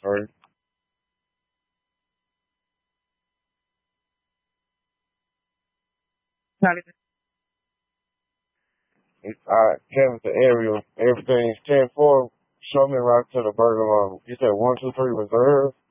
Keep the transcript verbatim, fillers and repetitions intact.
first. Not even. It's, I Kevin to Ariel. Everything's ten four. Show me right to the burger line. You said one, two, three reserve.